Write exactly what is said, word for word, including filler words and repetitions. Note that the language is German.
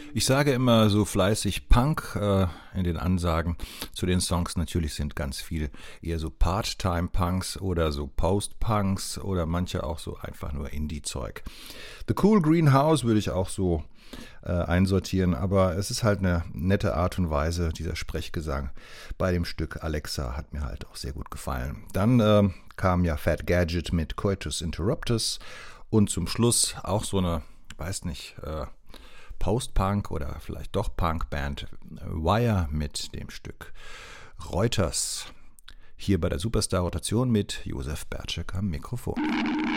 Ich sage immer so fleißig Punk äh, in den Ansagen zu den Songs. Natürlich sind ganz viel eher so Part-Time-Punks oder so Post-Punks oder manche auch so einfach nur Indie-Zeug. The Cool Greenhouse würde ich auch so äh, einsortieren, aber es ist halt eine nette Art und Weise, dieser Sprechgesang bei dem Stück Alexa hat mir halt auch sehr gut gefallen. Dann äh, kam ja Fat Gadget mit Coitus Interruptus und zum Schluss auch so eine, weiß nicht, äh, Post-Punk oder vielleicht doch Punk-Band Wire mit dem Stück Reuters. Hier bei der Superstar-Rotation mit Josef Bertschek am Mikrofon.